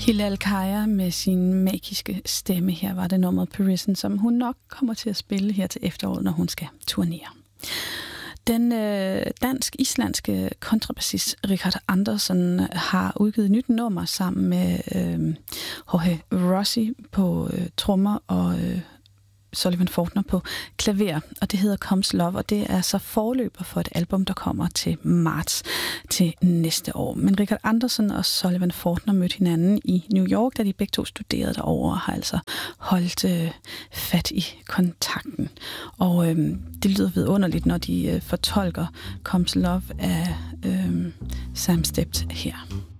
Hilal Kaya med sin magiske stemme. Her var det nummeret Parisian, som hun nok kommer til at spille her til efteråret, når hun skal turnere. Den dansk-islandske kontrabassist Richard Andersson har udgivet et nyt nummer sammen med Jorge Rossi på trommer og Sullivan Fortner på klaver, og det hedder Comes Love, og det er så forløber for et album, der kommer til marts til næste år. Men Richard Andersson og Sullivan Fortner mødte hinanden i New York, da de begge to studerede derovre og har altså holdt fat i kontakten. Og det lyder vidunderligt, når de fortolker Comes Love af Sam Stept her.